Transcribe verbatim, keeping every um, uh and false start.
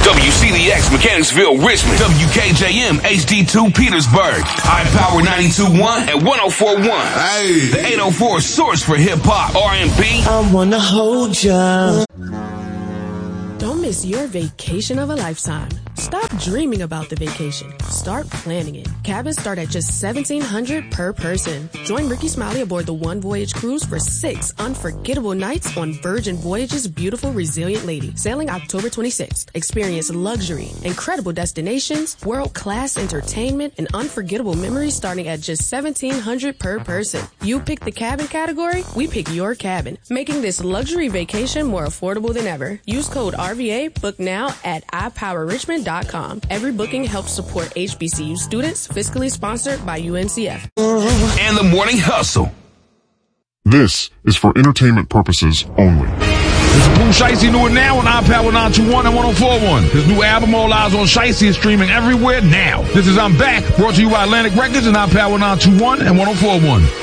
W C D X Mechanicsville, Richmond. W K J M H D two Petersburg. High Power ninety-two point one and one oh four point one. Hey. The eight oh four source for hip hop, R and B. I wanna hold ya. Don't miss your vacation of a lifetime. Stop dreaming about the vacation. Start planning it. Cabins start at just seventeen hundred dollars per person. Join Ricky Smiley aboard the One Voyage cruise for six unforgettable nights on Virgin Voyage's beautiful Resilient Lady, sailing October twenty-sixth. Experience luxury, incredible destinations, world-class entertainment, and unforgettable memories starting at just seventeen hundred dollars per person. You pick the cabin category, we pick your cabin, making this luxury vacation more affordable than ever. Use code R V A, book now at i power richmond dot com. Every booking helps support H B C U students, fiscally sponsored by U N C F. And the Morning Hustle. This is for entertainment purposes only. This is Blue Shiesty, new and now on iPower nine two one and one oh four point one. His new album, All Eyes on Shiesty, is streaming everywhere now. This is I'm Back, brought to you by Atlantic Records and iPower nine two one and one oh four point one.